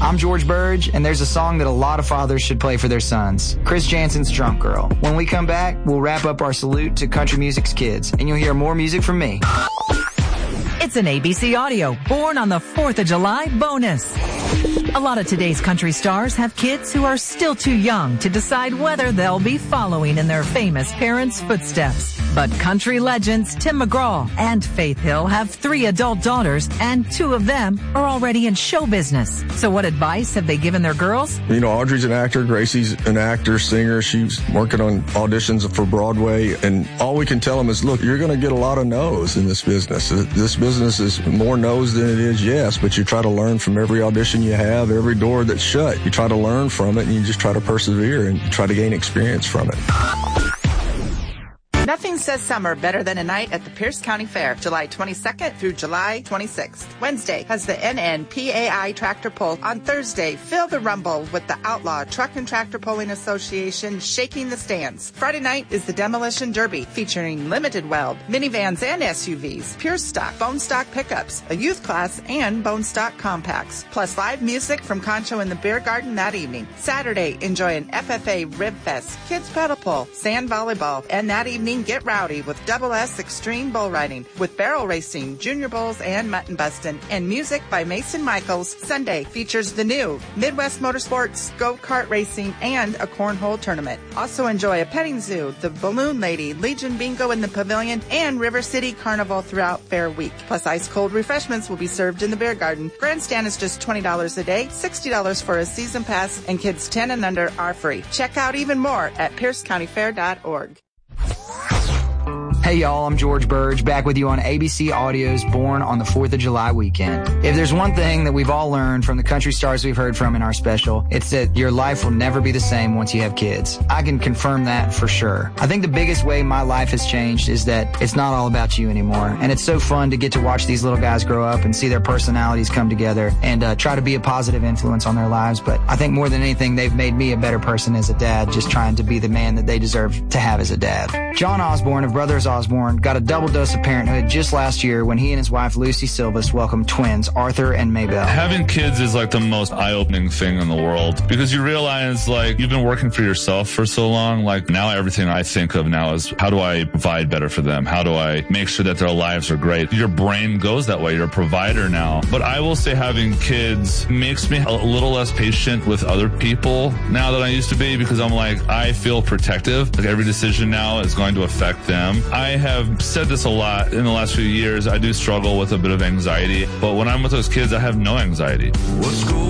I'm George Burge, and there's a song that a lot of fathers should play for their sons. Chris Jansen's Drunk Girl. When we come back, we'll wrap up our salute to country music's kids, and you'll hear more music from me. It's an ABC Audio Born on the 4th of July bonus. A lot of today's country stars have kids who are still too young to decide whether they'll be following in their famous parents' footsteps. But country legends Tim McGraw and Faith Hill have 3 adult daughters, and 2 of them are already in show business. So what advice have they given their girls? You know, Audrey's an actor, Gracie's an actor, singer. She's working on auditions for Broadway, and all we can tell them is, look, you're going to get a lot of no's in this business. This business is more no's than it is yes, but you try to learn from every audition you have, every door that's shut. You try to learn from it, and you just try to persevere and try to gain experience from it. Nothing says summer better than a night at the Pierce County Fair, July 22nd through July 26th. Wednesday has the NNPAI Tractor Pull. On Thursday, feel the rumble with the Outlaw Truck and Tractor Pulling Association shaking the stands. Friday night is the Demolition Derby, featuring limited weld, minivans and SUVs, pure stock, bone stock pickups, a youth class, and bone stock compacts. Plus live music from Concho in the Beer Garden that evening. Saturday, enjoy an FFA Rib Fest, kids pedal pull, sand volleyball, and that evening, get rowdy with Double S Extreme Bull Riding, with barrel racing, junior bulls, and mutton bustin', and music by Mason Michaels. Sunday features the new Midwest Motorsports, go-kart racing, and a cornhole tournament. Also enjoy a petting zoo, the Balloon Lady, Legion Bingo in the Pavilion, and River City Carnival throughout Fair Week. Plus ice-cold refreshments will be served in the Beer Garden. Grandstand is just $20 a day, $60 for a season pass, and kids 10 and under are free. Check out even more at piercecountyfair.org. Hey y'all, I'm George Burge, back with you on ABC Audio's Born on the 4th of July weekend. If there's one thing that we've all learned from the country stars we've heard from in our special, it's that your life will never be the same once you have kids. I can confirm that for sure. I think the biggest way my life has changed is that it's not all about you anymore. And it's so fun to get to watch these little guys grow up and see their personalities come together and try to be a positive influence on their lives. But I think more than anything, they've made me a better person as a dad, just trying to be the man that they deserve to have as a dad. John Osborne of Brothers Osborne got a double dose of parenthood just last year when he and his wife Lucy Silvas welcomed twins Arthur and Maybelle. Having kids is like the most eye-opening thing in the world, because you realize, like, you've been working for yourself for so long. Like, now everything I think of now is, how do I provide better for them? How do I make sure that their lives are great? Your brain goes that way. You're a provider now. But I will say having kids makes me a little less patient with other people now than I used to be, because I'm like, I feel protective. Like, every decision now is going to affect them. I have said this a lot in the last few years. I do struggle with a bit of anxiety, but when I'm with those kids, I have no anxiety. What's going